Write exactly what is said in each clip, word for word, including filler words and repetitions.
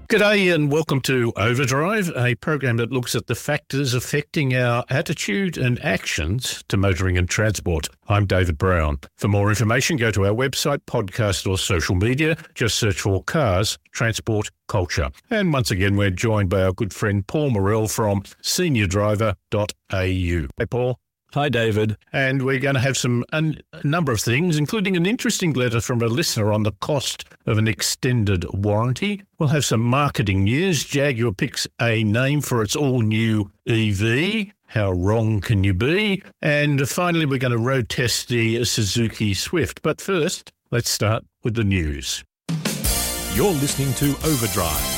G'day and welcome to Overdrive, a program that looks at the factors affecting our attitude and actions to motoring and transport. I'm David Brown. For more information, go to our website, podcast or social media. Just search for Cars, Transport, Culture. And once again, we're joined by our good friend Paul Morrell from senior driver dot a u. Hey, Paul. Hi, David. And we're going to have some a number of things, including an interesting letter from a listener on the cost of an extended warranty. We'll have some marketing news. Jaguar picks a name for its all-new E V. How wrong can you be? And finally, we're going to road test the Suzuki Swift. But first, let's start with the news. You're listening to Overdrive.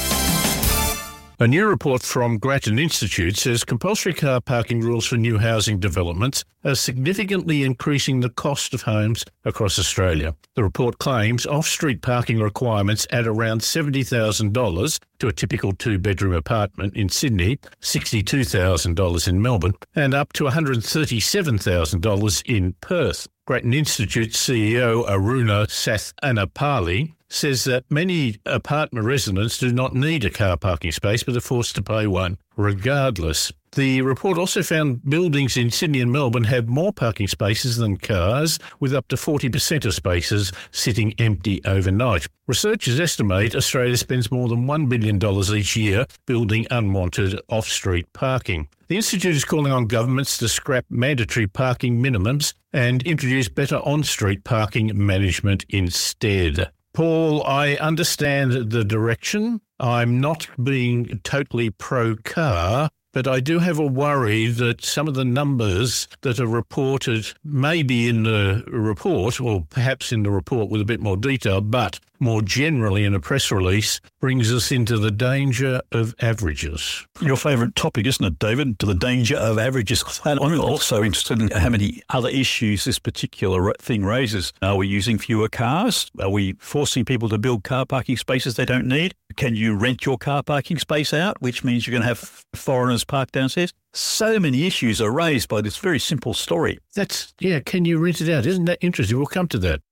A new report from Grattan Institute says compulsory car parking rules for new housing developments are significantly increasing the cost of homes across Australia. The report claims off-street parking requirements add around seventy thousand dollars to a typical two-bedroom apartment in Sydney, sixty-two thousand dollars in Melbourne, and up to one hundred thirty-seven thousand dollars in Perth. Grattan Institute C E O Aruna Sathanapali says that many apartment residents do not need a car parking space but are forced to pay one regardless. The report also found buildings in Sydney and Melbourne have more parking spaces than cars, with up to forty percent of spaces sitting empty overnight. Researchers estimate Australia spends more than one billion dollars each year building unwanted off-street parking. The Institute is calling on governments to scrap mandatory parking minimums and introduce better on-street parking management instead. Paul, I understand the direction. I'm not being totally pro-car, but I do have a worry that some of the numbers that are reported may be in the report, or perhaps in the report with a bit more detail, but more generally in a press release, brings us into the danger of averages. Your favourite topic, isn't it, David? To the danger of averages. And I'm also interested in how many other issues this particular thing raises. Are we using fewer cars? Are we forcing people to build car parking spaces they don't need? Can you rent your car parking space out, which means you're going to have foreigners parked downstairs? So many issues are raised by this very simple story. That's, yeah, can you rent it out? Isn't that interesting? We'll come to that.